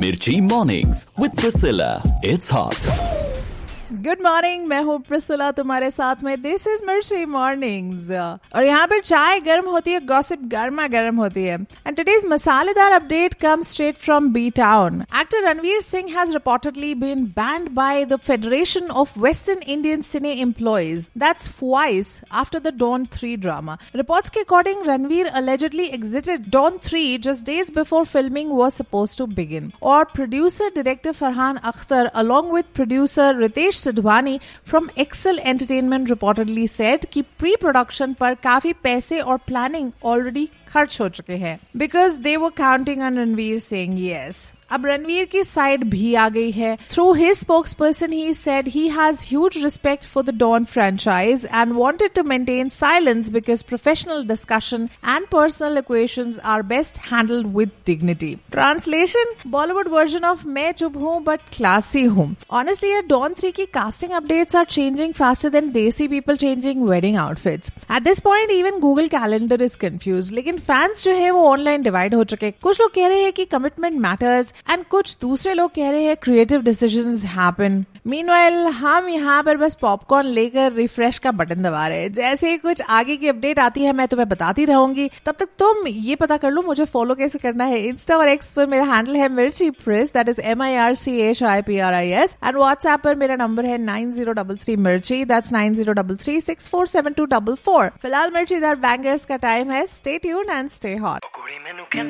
Mirchi Mornings with Priscilla. It's hot. Good morning, मैं हूँ Priscilla तुम्हारे साथ में. दिस इज मिर्ची मॉर्निंग्स. और यहाँ पर चाय गर्म होती है, गॉसिप गर्मा गर्म होती है. एंड टुडेज मसालेदार update comes straight from B town. Actor Ranveer Singh has reportedly been banned by the federation of western Indian cine employees. That's twice after the don 3 drama. Reports के according Ranveer allegedly exited Dawn 3 just days before filming was supposed to begin. और producer director Farhan Akhtar along with producer Ritesh Sidhwani from Excel Entertainment reportedly said कि pre production पर काफी पैसे और planning already खर्च हो चुके हैं because they were counting on Ranveer saying yes. अब रणवीर की साइड भी आ गई है. Through his spokesperson he said he has huge respect for the don franchise and wanted to maintain silence because professional discussion and personal equations are best handled with dignity. Translation: Bollywood version of मैं चुप हूँ but classy हूँ. Honestly don 3 की casting updates are changing faster than देसी people changing wedding outfits. At this point even Google calendar is confuse. लेकिन fans जो है वो ऑनलाइन डिवाइड हो चुके. कुछ लोग कह रहे हैं कि कमिटमेंट मैटर्स एंड कुछ दूसरे लोग कह रहे हैं क्रिएटिव डिसीजंस हैपन. मीनवाइल हम यहाँ पर बस पॉपकॉर्न लेकर रिफ्रेश का बटन दबा रहे हैं. जैसे ही कुछ आगे की अपडेट आती है मैं तुम्हें बताती रहूंगी. तब तक तुम ये पता कर लो मुझे फॉलो कैसे करना है. इंस्टा और एक्स पर मेरा हैंडल है मिर्ची प्रिस, that is MIRCHIPRIS. And WhatsApp पर मेरा नंबर है 9033 मिर्ची, दैट्स 9033647244. फिलहाल मिर्ची बैंगर्स का टाइम है. Stay tuned and stay hot.